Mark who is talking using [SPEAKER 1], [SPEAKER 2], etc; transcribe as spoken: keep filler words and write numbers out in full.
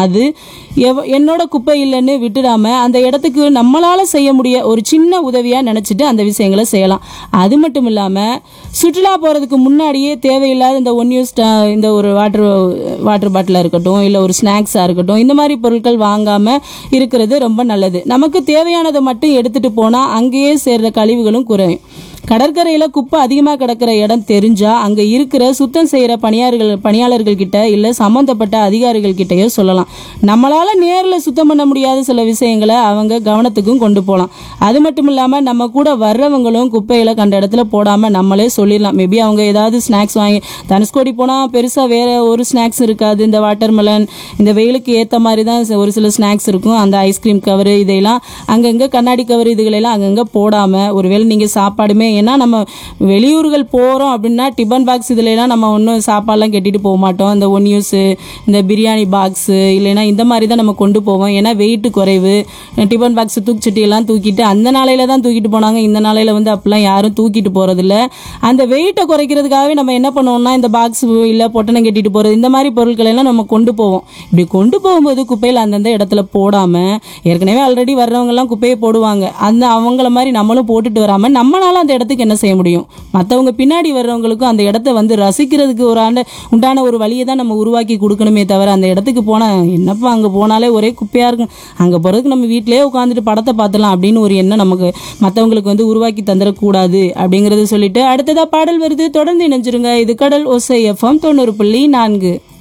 [SPEAKER 1] அது எவ என்னோட குப்பை இல்லைன்னு விட்டுடாம அந்த இடத்துக்கு நம்மளால செய்ய முடிய ஒரு சின்ன உதவியா நினைச்சிட்டு அந்த விஷயங்களை செய்யலாம். அது மட்டும் இல்லாம சுற்றுலா போறதுக்கு முன்னாடியே தேவையில்லாத இந்த ஒன் யூஸ் இந்த ஒரு வாட்டர் வாட்டர் பாட்டிலா இருக்கட்டும், இல்ல ஒரு ஸ்நாக்ஸா இருக்கட்டும், இந்த மாதிரி பொருட்கள் வாங்காம இருக்கிறது ரொம்ப நல்லது. நமக்கு தேவையானதை மட்டும் எடுத்துட்டு போனா அங்கேயே சேர்ற கழிவுகளும் குறையும். கடற்கரையில குப்பை அதிகமாக கிடக்கிற இடம் தெரிஞ்சா அங்க இருக்கிற சுத்தம் செய்யற பணியாளர்கள் பணியாளர்கள் கிட்ட இல்ல சம்பந்தப்பட்ட அதிகாரிகள் கிட்டயோ சொல்லலாம். நம்மளால நேர்ல சுத்தம் பண்ண முடியாத சில விஷயங்களை அவங்க கவனத்துக்கும் கொண்டு போகலாம். அது மட்டும் இல்லாம நம்ம கூட வர்றவங்களும் குப்பைகளை கண்ட இடத்துல போடாம நம்மளே சொல்லிடலாம். மேபி அவங்க ஏதாவது ஸ்நாக்ஸ் வாங்கி தனுஷ்கோடி போனா பெருசா வேற ஒரு ஸ்நாக்ஸ் இருக்காது. இந்த வாட்டர் மெலன் இந்த வெயிலுக்கு ஏத்த மாதிரி தான் ஒரு சில ஸ்நாக்ஸ் இருக்கும். அந்த ஐஸ்கிரீம் கவர் இதெல்லாம் அங்கங்க கண்ணாடி கவர் இதுகளெல்லாம் அங்கங்க போடாம ஒருவேளை நீங்க சாப்பாடுமே ஏன்னா நம்ம வெளியூர்கள் போறோம் அப்படின்னா டிபன் பாக்ஸ் இதுல எல்லாம் நம்ம ஒன்றும் சாப்பாடுலாம் கெட்டிட்டு போக மாட்டோம். இந்த ஒன் யூஸ் இந்த பிரியாணி பாக்ஸ் இல்லைன்னா இந்த மாதிரி தான் நம்ம கொண்டு போவோம். ஏன்னா வெயிட் குறைவு. டிபன் பாக்ஸ் தூக்கிச்சட்டி எல்லாம் தூக்கிட்டு அந்த நாளையில தான் தூக்கிட்டு போனாங்க. இந்த நாளையில வந்து அப்படிலாம் யாரும் தூக்கிட்டு போறது இல்லை. அந்த வெயிட்டை குறைக்கிறதுக்காகவே நம்ம என்ன பண்ணுவோம்னா இந்த பாக்ஸ் இல்ல பொட்டணம் கட்டிட்டு போறது இந்த மாதிரி பொருட்கள் எல்லாம் நம்ம கொண்டு போவோம். இப்படி கொண்டு போகும்போது குப்பையில் அந்தந்த இடத்துல போடாம ஏற்கனவே ஆல்ரெடி வர்றவங்க எல்லாம் குப்பையை போடுவாங்க. அந்த அவங்கள மாதிரி நம்மளும் போட்டுட்டு வராம நம்மளால அந்த இடத்துக்கு என்ன செய்ய முடியும்? மற்றவங்க பின்னாடி வர்றவங்களுக்கும் அந்த இடத்த வந்து ரசிக்கிறதுக்கு ஒரு ஆண்டு உண்டான ஒரு வழியை தான் நம்ம உருவாக்கி கொடுக்கணுமே தவிர அந்த இடத்துக்கு போனா என்னப்பா அங்க போனாலே ஒரே குப்பையா இருக்கும், அங்க போறதுக்கு நம்ம வீட்டிலேயே உட்காந்துட்டு படத்தை பார்த்துலாம் அப்படின்னு ஒரு எண்ணம் நமக்கு மற்றவங்களுக்கு வந்து உருவாக்கி தந்துடக்கூடாது அப்படிங்கறத சொல்லிட்டு அடுத்ததா பாடல் வருது. தொடர்ந்து இணைஞ்சிருங்க. இது கடல் ஓசை எஃப்எம் தொண்ணூறு புள்ளி நான்கு.